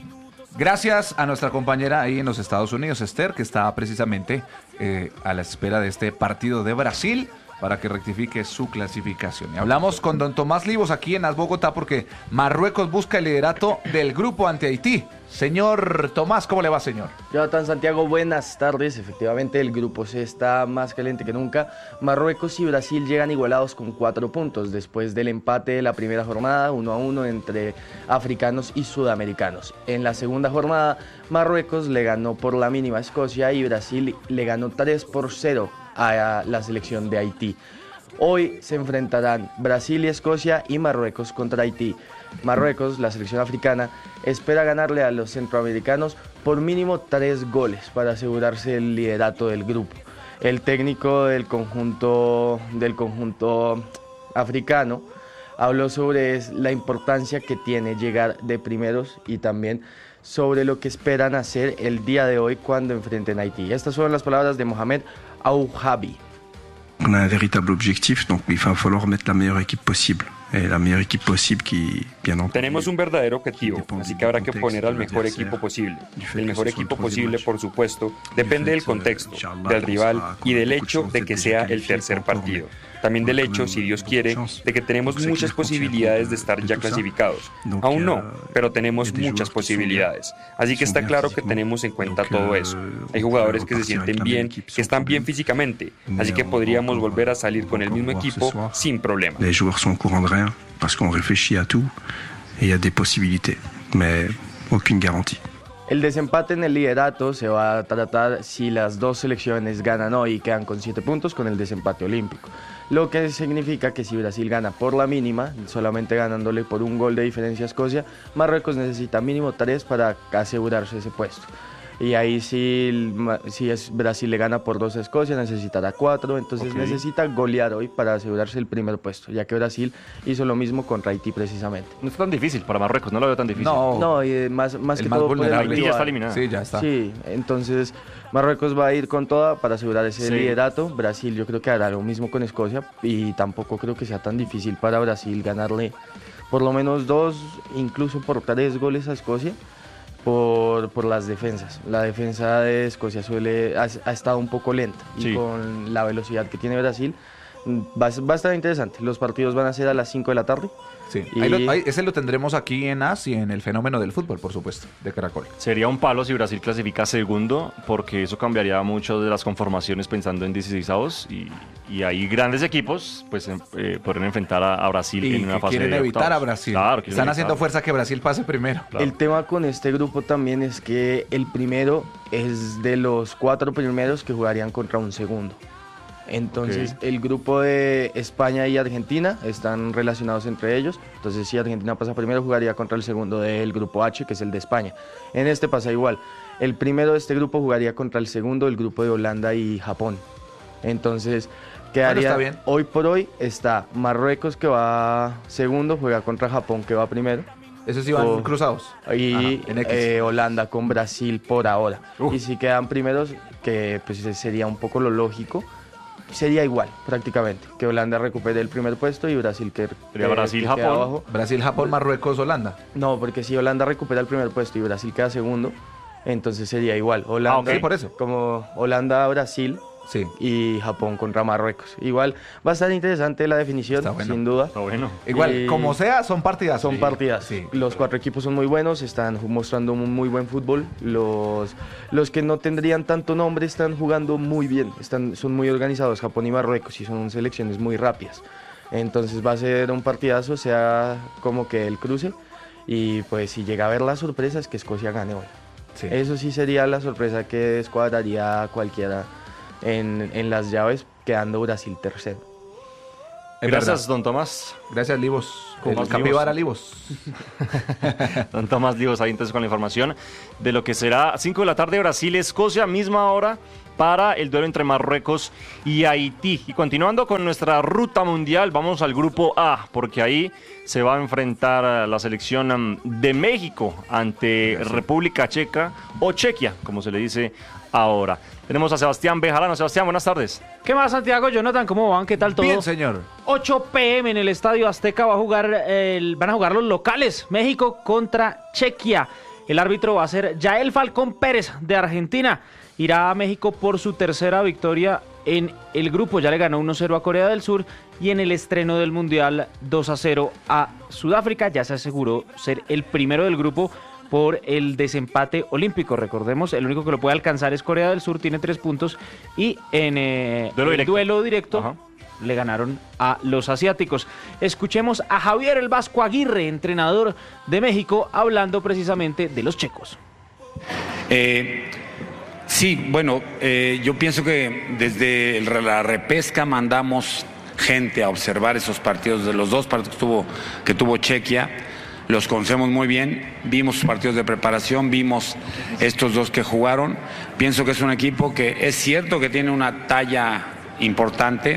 Gracias a nuestra compañera ahí en los Estados Unidos, Esther, que está precisamente eh, a la espera de este partido de Brasil para que rectifique su clasificación. Y hablamos con don Tomás Livos aquí en As Bogotá porque Marruecos busca el liderato del grupo ante Haití. Señor Tomás, ¿cómo le va, señor? Jonathan Santiago, buenas tardes. Efectivamente, el grupo C está más caliente que nunca. Marruecos y Brasil llegan igualados con cuatro puntos después del empate de la primera jornada, uno a uno entre africanos y sudamericanos. En la segunda jornada, Marruecos le ganó por la mínima a Escocia y Brasil le ganó tres por cero a la selección de Haití. Hoy se enfrentarán Brasil y Escocia y Marruecos contra Haití. Marruecos, la selección africana, espera ganarle a los centroamericanos por mínimo tres goles para asegurarse el liderato del grupo. El técnico del conjunto, del conjunto africano habló sobre la importancia que tiene llegar de primeros y también sobre lo que esperan hacer el día de hoy cuando enfrenten a Haití. Estas son las palabras de Mohamed Ouhabi. On a un véritable objectif, donc il va falloir mettre la meilleure équipe possible. Eh, la meilleure équipe possible qui, bien entendu, Tenemos un verdadero objetivo, así que habrá que poner al mejor equipo posible. El mejor equipo posible, por supuesto, depende del contexto, del rival y del hecho de que sea el tercer partido. También del hecho, si Dios quiere, de que tenemos muchas posibilidades de estar ya clasificados. Aún no, pero tenemos muchas posibilidades. Así que está claro que tenemos en cuenta todo eso. Hay jugadores que se sienten bien, que están bien físicamente, así que podríamos volver a salir con el mismo equipo sin problema. Les joueurs sont au courant de rien parce qu'on réfléchit à tout et il y a des possibilités, mais aucune garantie. El desempate en el liderato se va a tratar si las dos selecciones ganan hoy y quedan con siete puntos con el desempate olímpico. Lo que significa que si Brasil gana por la mínima, solamente ganándole por un gol de diferencia a Escocia, Marruecos necesita mínimo tres para asegurarse ese puesto. Y ahí si, si es Brasil le gana por dos a Escocia, necesitará cuatro, entonces okay. necesita golear hoy para asegurarse el primer puesto, ya que Brasil hizo lo mismo contra Haití precisamente. No es tan difícil para Marruecos, no lo veo tan difícil. No, no y más, más que más todo vulnerable. Haití ya está eliminada. Sí, ya está. Sí, entonces Marruecos va a ir con toda para asegurar ese sí. liderato. Brasil yo creo que hará lo mismo con Escocia y tampoco creo que sea tan difícil para Brasil ganarle por lo menos dos, incluso por tres goles a Escocia. Por, por las defensas. La defensa de Escocia suele, ha, ha estado un poco lenta y sí. con la velocidad que tiene Brasil va, va a estar interesante. Los partidos van a ser a las cinco de la tarde. Sí. Y... Ahí lo, ahí, ese lo tendremos aquí en As y en el fenómeno del fútbol, por supuesto, de Caracol. Sería un palo si Brasil clasifica segundo, porque eso cambiaría mucho de las conformaciones pensando en dieciseisavos y, y ahí grandes equipos pues eh, podrían enfrentar a, a Brasil y en una fase quieren de evitar octavos. a Brasil. Claro, están evitar. haciendo fuerza que Brasil pase primero. Claro. El tema con este grupo también es que el primero es de los cuatro primeros que jugarían contra un segundo. Entonces okay. el grupo de España y Argentina están relacionados entre ellos. Entonces si Argentina pasa primero jugaría contra el segundo del grupo H, que es el de España. En este pasa igual. El primero de este grupo jugaría contra el segundo del grupo de Holanda y Japón. Entonces quedaría, bueno, está bien. Hoy por hoy está Marruecos que va segundo, juega contra Japón que va primero. Esos sí van o, cruzados. Y Ajá, eh, Holanda con Brasil por ahora. Uh. Y si quedan primeros, que pues sería un poco lo lógico, sería igual prácticamente, que Holanda recupere el primer puesto y Brasil que, que Brasil, que Japón. abajo. Brasil, Japón, Marruecos, Holanda. No, porque si Holanda recupera el primer puesto y Brasil queda segundo, entonces sería igual. Holanda, ah, ok, por eso. Como Holanda, Brasil sí. y Japón contra Marruecos. Igual va a estar interesante la definición, bueno. sin duda. Está bueno. Igual, y como sea, son partidas. Son sí. partidas. Sí. Los cuatro equipos son muy buenos, están mostrando un muy buen fútbol. Los, los que no tendrían tanto nombre están jugando muy bien, están, son muy organizados, Japón y Marruecos, y son selecciones muy rápidas. Entonces va a ser un partidazo, sea como que el cruce. Y pues si llega a haber la sorpresa es que Escocia gane hoy. Sí. Eso sí sería la sorpresa que descuadraría a cualquiera en, en las llaves, quedando Brasil tercero. Gracias, don Tomás. Gracias, Livos. Como capibara Livos. Don Tomás Livos, ahí entonces con la información de lo que será cinco de la tarde Brasil, Escocia, misma hora para el duelo entre Marruecos y Haití. Y continuando con nuestra ruta mundial, vamos al grupo A, porque ahí se va a enfrentar la selección de México ante República Checa o Chequia, como se le dice ahora. Tenemos a Sebastián Bejarano. Sebastián, buenas tardes. ¿Qué más, Santiago? Jonathan, ¿cómo van? ¿Qué tal todo? Bien, señor. ocho pe eme en el Estadio Azteca va a jugar el, van a jugar los locales, México contra Chequia. El árbitro va a ser Yael Falcón Pérez de Argentina. Irá a México por su tercera victoria en el grupo. Ya le ganó uno cero a Corea del Sur y en el estreno del Mundial dos a cero a Sudáfrica. Ya se aseguró ser el primero del grupo por el desempate olímpico. Recordemos, el único que lo puede alcanzar es Corea del Sur, tiene tres puntos y en eh, duelo el directo. duelo directo Ajá. le ganaron a los asiáticos. Escuchemos a Javier el Vasco Aguirre, entrenador de México, hablando precisamente de los checos. Eh... Sí, bueno, eh, yo pienso que desde la repesca mandamos gente a observar esos partidos, de los dos partidos que tuvo, que tuvo Chequia, los conocemos muy bien, vimos sus partidos de preparación, vimos estos dos que jugaron. Pienso que es un equipo que es cierto que tiene una talla importante,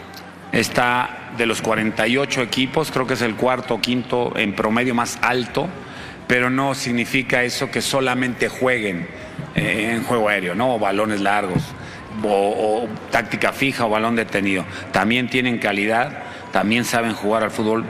está de los cuarenta y ocho equipos, creo que es el cuarto o quinto en promedio más alto, pero no significa eso que solamente jueguen eh, en juego aéreo, ¿no? O balones largos, o, o táctica fija o balón detenido. También tienen calidad, también saben jugar al fútbol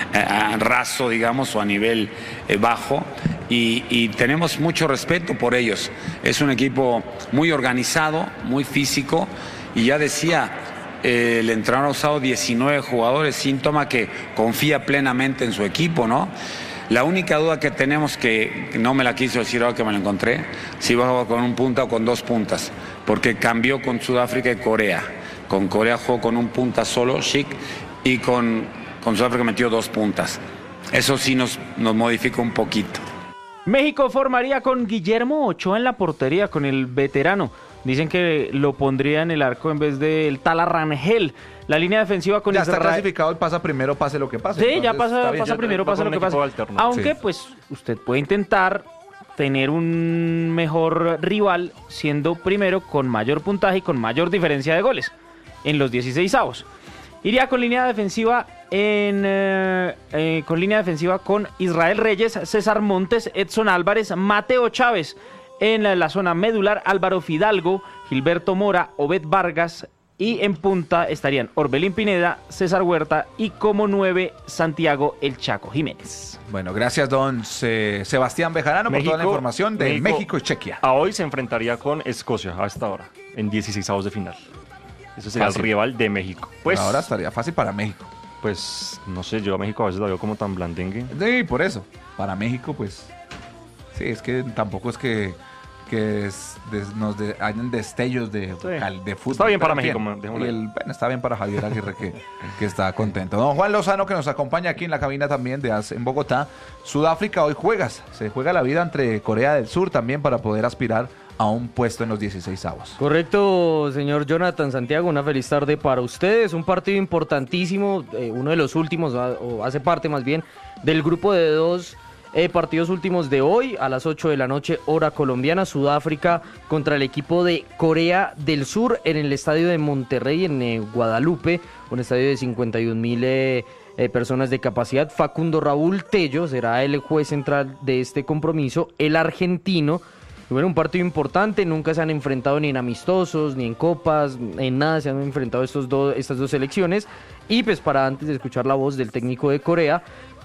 eh, raso, digamos, o a nivel eh, bajo, y, y tenemos mucho respeto por ellos. Es un equipo muy organizado, muy físico, y ya decía, eh, el entrenador ha usado diecinueve jugadores, síntoma que confía plenamente en su equipo, ¿no? La única duda que tenemos, que no me la quiso decir ahora que me la encontré, si va a jugar con un punta o con dos puntas, porque cambió con Sudáfrica y Corea. Con Corea jugó con un punta solo, Chic, y con, con Sudáfrica metió dos puntas. Eso sí nos, nos modifica un poquito. México formaría con Guillermo Ochoa en la portería, con el veterano. Dicen que lo pondría en el arco en vez del Tala Rangel. La línea defensiva con ya Israel. está clasificado el pasa primero, pase lo que pase. Sí, ya pasa, pasa primero, pase lo que pase. Alterno. Aunque, sí. pues, usted puede intentar tener un mejor rival siendo primero con mayor puntaje y con mayor diferencia de goles en los dieciseisavos. Iría con línea defensiva en eh, eh, con línea defensiva con Israel Reyes, César Montes, Edson Álvarez, Mateo Chávez. En la, la zona medular, Álvaro Fidalgo, Gilberto Mora, Obed Vargas, y en punta estarían Orbelín Pineda, César Huerta y como nueve Santiago El Chaco Jiménez. Bueno, gracias don Se- Sebastián Bejarano México, por toda la información de México, México y Chequia. A hoy se enfrentaría con Escocia a esta hora, en dieciseisavos de final. Ese sería fácil. El rival de México. Pues ahora estaría fácil para México. Pues no sé, yo a México a veces lo veo como tan blandengue. Sí, por eso. Para México, pues sí, es que tampoco es que que es, des, nos de, hayan destellos de, sí. de fútbol. Está bien para México. Y el, bueno, está bien para Javier Aguirre que, que está contento. Don Juan Lozano, que nos acompaña aquí en la cabina también de en Bogotá. Sudáfrica hoy juegas, se juega la vida entre Corea del Sur también para poder aspirar a un puesto en los dieciseisavos. Correcto, señor Jonathan Santiago, una feliz tarde para ustedes. Un partido importantísimo, eh, uno de los últimos, o hace parte más bien, del grupo de dos Eh, partidos últimos de hoy a las ocho de la noche, hora colombiana. Sudáfrica contra el equipo de Corea del Sur en el estadio de Monterrey, en eh, Guadalupe, un estadio de cincuenta y un mil eh, eh, personas de capacidad. Facundo Raúl Tello será el juez central de este compromiso, el argentino. Y bueno, un partido importante, nunca se han enfrentado ni en amistosos, ni en copas, en nada se han enfrentado estos dos, estas dos selecciones. Y pues para antes de escuchar la voz del técnico de Corea,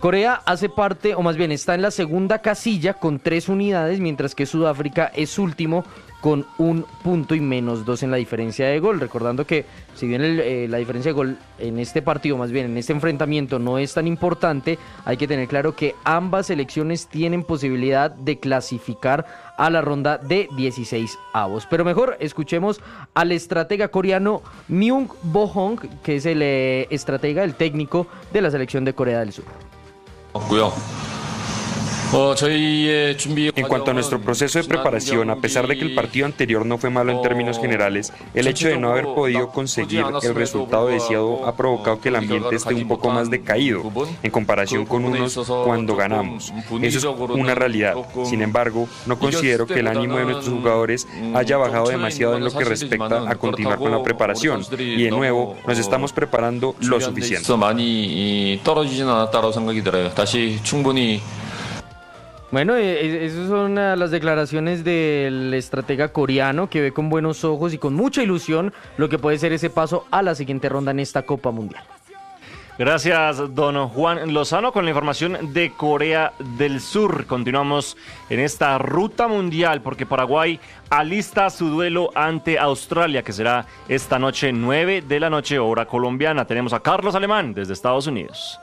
Corea hace parte, o más bien está en la segunda casilla con tres unidades, mientras que Sudáfrica es último con un punto y menos dos en la diferencia de gol. Recordando que si bien el, eh, la diferencia de gol en este partido, más bien en este enfrentamiento, no es tan importante, hay que tener claro que ambas selecciones tienen posibilidad de clasificar a la ronda de dieciséis avos. Pero mejor escuchemos al estratega coreano Myung Bo-hong, que es el eh, estratega, el técnico de la selección de Corea del Sur. En cuanto a nuestro proceso de preparación, a pesar de que el partido anterior no fue malo en términos generales, el hecho de no haber podido conseguir el resultado deseado ha provocado que el ambiente esté un poco más decaído en comparación con unos cuando ganamos. Eso es una realidad. Sin embargo, no considero que el ánimo de nuestros jugadores haya bajado demasiado en lo que respecta a continuar con la preparación. Y de nuevo, nos estamos preparando lo suficiente. Bueno, esas son las declaraciones del estratega coreano, que ve con buenos ojos y con mucha ilusión lo que puede ser ese paso a la siguiente ronda en esta Copa Mundial. Gracias, don Juan Lozano, con la información de Corea del Sur. Continuamos en esta ruta mundial porque Paraguay alista su duelo ante Australia, que será esta noche, nueve de la noche, hora colombiana. Tenemos a Carlos Alemán desde Estados Unidos.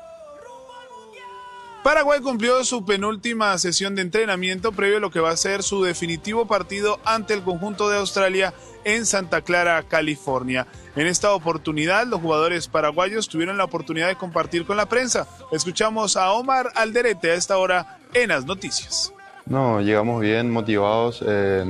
Paraguay cumplió su penúltima sesión de entrenamiento previo a lo que va a ser su definitivo partido ante el conjunto de Australia en Santa Clara, California. En esta oportunidad, los jugadores paraguayos tuvieron la oportunidad de compartir con la prensa. Escuchamos a Omar Alderete a esta hora en As Noticias. No, llegamos bien, motivados. Eh,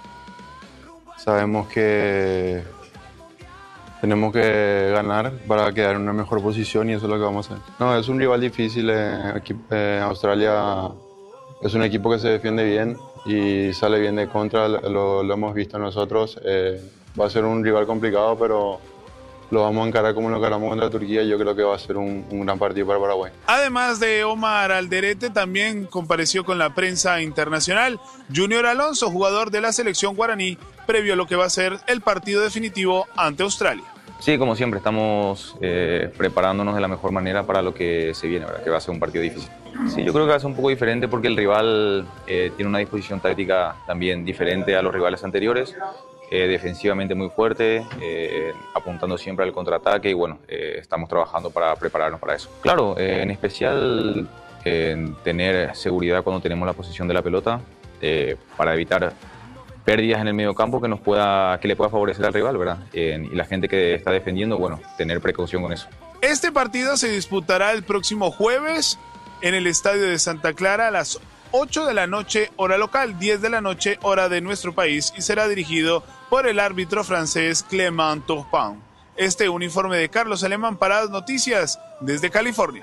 sabemos que tenemos que ganar para quedar en una mejor posición y eso es lo que vamos a hacer. No, es un rival difícil. Eh, eh, Australia es un equipo que se defiende bien y sale bien de contra, lo, lo hemos visto nosotros. Eh, va a ser un rival complicado, pero lo vamos a encarar como lo encaramos contra Turquía. Yo creo que va a ser un, un gran partido para Paraguay. Además de Omar Alderete, también compareció con la prensa internacional Junior Alonso, jugador de la selección guaraní, previo a lo que va a ser el partido definitivo ante Australia. Sí, como siempre, estamos eh, preparándonos de la mejor manera para lo que se viene, ¿verdad? Que va a ser un partido difícil. Sí, yo creo que va a ser un poco diferente porque el rival eh, tiene una disposición táctica también diferente a los rivales anteriores. Eh, defensivamente muy fuerte, eh, apuntando siempre al contraataque y bueno, eh, estamos trabajando para prepararnos para eso. Claro, eh, en especial eh, tener seguridad cuando tenemos la posesión de la pelota eh, para evitar pérdidas en el medio campo que nos pueda, que le pueda favorecer al rival, ¿verdad? Eh, y la gente que está defendiendo, bueno, tener precaución con eso. Este partido se disputará el próximo jueves en el estadio de Santa Clara a las ocho de la noche hora local, diez de la noche hora de nuestro país, y será dirigido por el árbitro francés Clément Turpin. Este uniforme de Carlos Alemán para As Noticias desde California.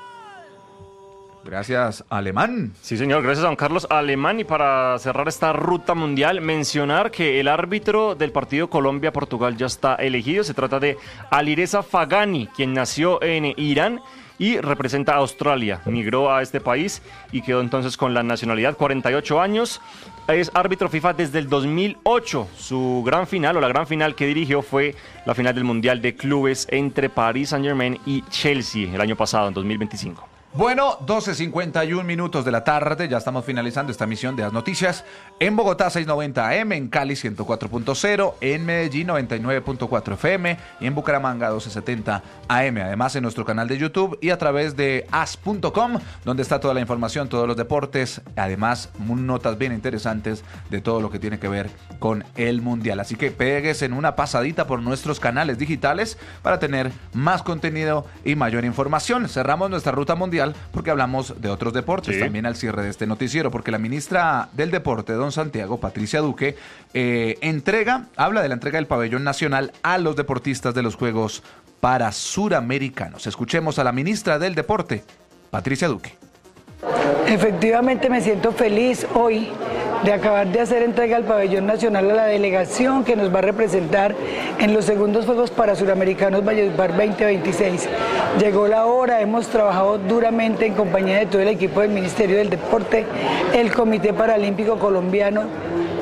Gracias, Alemán. Sí, señor, gracias a don Carlos Alemán. Y para cerrar esta ruta mundial, mencionar que el árbitro del partido Colombia-Portugal ya está elegido. Se trata de Alireza Fagani, quien nació en Irán y representa a Australia. Migró a este país y quedó entonces con la nacionalidad, cuarenta y ocho años. Es árbitro FIFA desde el dos mil ocho. Su gran final, o la gran final que dirigió, fue la final del Mundial de Clubes entre Paris Saint-Germain y Chelsea el año pasado, en dos mil veinticinco. Bueno, doce cincuenta y un minutos de la tarde, ya estamos finalizando esta emisión de As Noticias. En Bogotá seiscientos noventa A M, en Cali ciento cuatro punto cero, en Medellín noventa y nueve punto cuatro F M y en Bucaramanga doce setenta A M. Además en nuestro canal de YouTube y a través de as punto com, donde está toda la información, todos los deportes, además notas bien interesantes de todo lo que tiene que ver con el Mundial. Así que pegues en una pasadita por nuestros canales digitales para tener más contenido y mayor información. Cerramos nuestra ruta mundial porque hablamos de otros deportes, sí, también al cierre de este noticiero, porque la ministra del Deporte, don Santiago, Patricia Duque, eh, entrega, habla de la entrega del pabellón nacional a los deportistas de los Juegos para Suramericanos. Escuchemos a la ministra del Deporte, Patricia Duque. Efectivamente me siento feliz hoy de acabar de hacer entrega al pabellón nacional a la delegación que nos va a representar en los segundos Juegos para Suramericanos Valledupar veinte veintiséis. Llegó la hora, hemos trabajado duramente en compañía de todo el equipo del Ministerio del Deporte, el Comité Paralímpico Colombiano,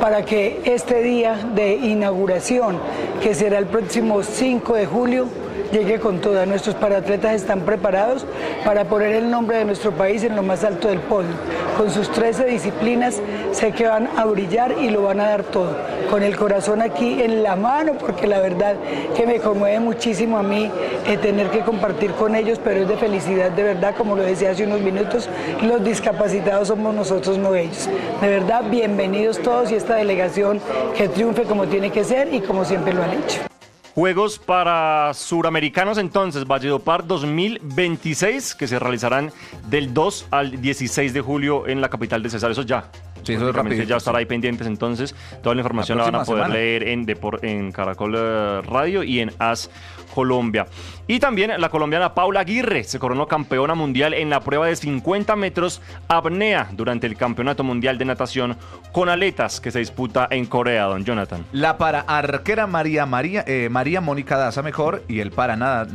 para que este día de inauguración, que será el próximo cinco de julio, llegue con toda. Nuestros paratletas están preparados para poner el nombre de nuestro país en lo más alto del podio. Con sus trece disciplinas sé que van a brillar y lo van a dar todo. Con el corazón aquí en la mano, porque la verdad que me conmueve muchísimo a mí eh, tener que compartir con ellos, pero es de felicidad de verdad, como lo decía hace unos minutos, los discapacitados somos nosotros, no ellos. De verdad, bienvenidos todos y esta delegación que triunfe como tiene que ser y como siempre lo han hecho. Juegos para suramericanos entonces, Valledupar dos mil veintiséis, que se realizarán del dos al dieciséis de julio en la capital de Cesar. Eso ya. Sí, eso es rápido. Ya estará ahí pendientes entonces. Toda la información la, la van a poder semana. leer en, Depor- en Caracol uh, Radio y en As Colombia. Y también la colombiana Paula Aguirre se coronó campeona mundial en la prueba de cincuenta metros apnea durante el Campeonato Mundial de Natación con aletas que se disputa en Corea, don Jonathan. La para arquera María, María, eh, María Mónica Daza mejor y el para nada